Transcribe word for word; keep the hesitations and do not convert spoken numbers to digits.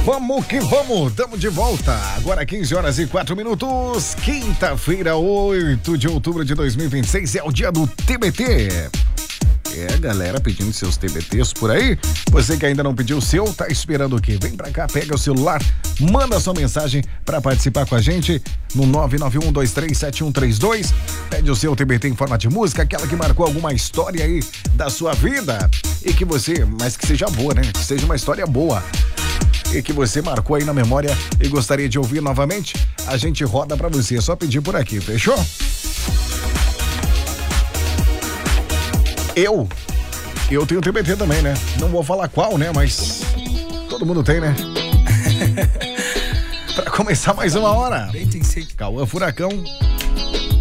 Vamos que vamos, estamos de volta. Agora quinze horas e quatro minutos. Quinta-feira, oito de outubro de dois mil e vinte e seis, é o dia do T B T. É, galera pedindo seus T B Ts por aí. Você que ainda não pediu o seu, tá esperando o quê? Vem pra cá, pega o celular, manda sua mensagem pra participar com a gente no nove nove um dois três sete um três dois. Pede o seu T B T em forma de música, aquela que marcou alguma história aí da sua vida e que você, mas que seja boa, né? Que seja uma história boa e que você marcou aí na memória e gostaria de ouvir novamente. A gente roda pra você, é só pedir por aqui, fechou? Eu, eu tenho T B T também, né? Não vou falar qual, né? Mas todo mundo tem, né? Pra começar mais uma hora. Cauã Furacão,